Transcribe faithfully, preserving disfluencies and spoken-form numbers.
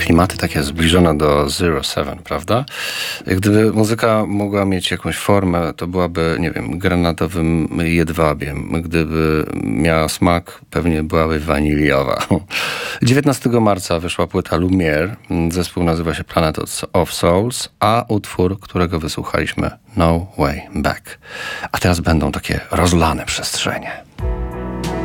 klimaty takie zbliżone do Zero Seven, prawda? Gdyby muzyka mogła mieć jakąś formę, to byłaby, nie wiem, granatowym jedwabiem. Gdyby miała smak, pewnie byłaby waniliowa. dziewiętnastego marca wyszła płyta Lumiere. Zespół nazywa się Planet of Souls, a utwór, którego wysłuchaliśmy, No Way Back. A teraz będą takie rozlane przestrzenie.